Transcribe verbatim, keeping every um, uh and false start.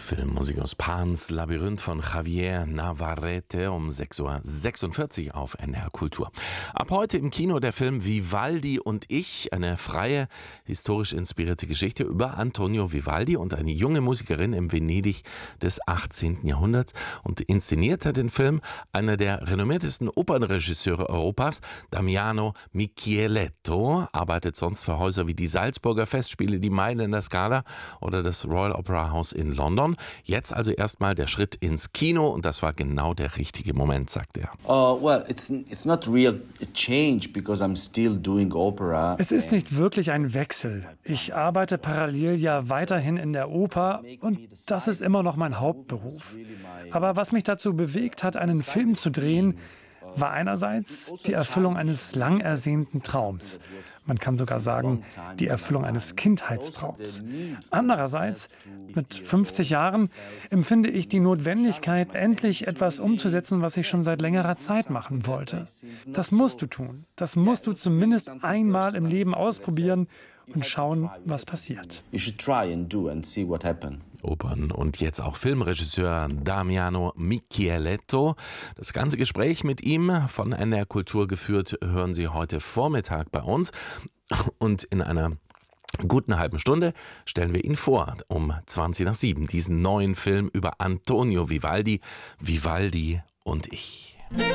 Filmmusik aus Pans Labyrinth von Javier Navarrete um sechs Uhr sechsundvierzig auf N R Kultur. Ab heute im Kino der Film Vivaldi und ich, eine freie, historisch inspirierte Geschichte über Antonio Vivaldi und eine junge Musikerin im Venedig des achtzehnten Jahrhunderts. Und inszeniert hat den Film einer der renommiertesten Opernregisseure Europas, Damiano Micheletto, arbeitet sonst für Häuser wie die Salzburger Festspiele, die Mailänder Scala oder das Royal Opera House in London. Jetzt also erstmal der Schritt ins Kino und das war genau der richtige Moment, sagt er. Uh, well, it's it's not real change because I'm still doing opera. Es ist nicht wirklich ein Wechsel. Ich arbeite parallel ja weiterhin in der Oper und das ist immer noch mein Hauptberuf. Aber was mich dazu bewegt hat, einen Film zu drehen, war einerseits die Erfüllung eines lang ersehnten Traums. Man kann sogar sagen, die Erfüllung eines Kindheitstraums. Andererseits, mit fünfzig Jahren, empfinde ich die Notwendigkeit, endlich etwas umzusetzen, was ich schon seit längerer Zeit machen wollte. Das musst du tun. Das musst du zumindest einmal im Leben ausprobieren und schauen, was passiert. You should try and do and see what happens. Opern- und jetzt auch Filmregisseur Damiano Micheletto. Das ganze Gespräch mit ihm von N R Kultur geführt, hören Sie heute Vormittag bei uns. Und in einer guten halben Stunde stellen wir Ihnen vor, um zwanzig nach sieben, diesen neuen Film über Antonio Vivaldi, Vivaldi und ich.